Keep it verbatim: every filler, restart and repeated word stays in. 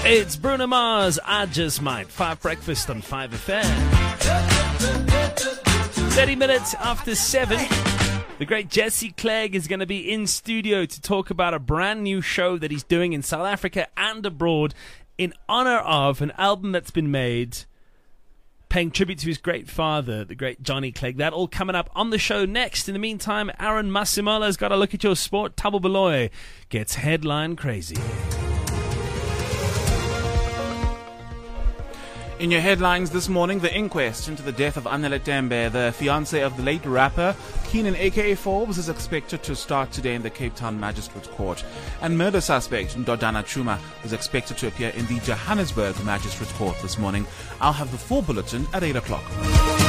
It's Bruno Mars, I Just Might. Five Breakfast on five F M. thirty minutes after seven. The great Jesse Clegg is going to be in studio to talk about a brand new show that he's doing in South Africa and abroad in honor of an album that's been made paying tribute to his great father, the great Johnny Clegg. That all coming up on the show next. In the meantime, Aaron Masimola's got a look at your sport. Thabo Baloyi gets headline crazy. In your headlines this morning, the inquest into the death of Anele Tembe, the fiancé of the late rapper Keenan aka Forbes, is expected to start today in the Cape Town Magistrates Court. And murder suspect Ndodana Chuma is expected to appear in the Johannesburg Magistrates Court this morning. I'll have the full bulletin at eight o'clock.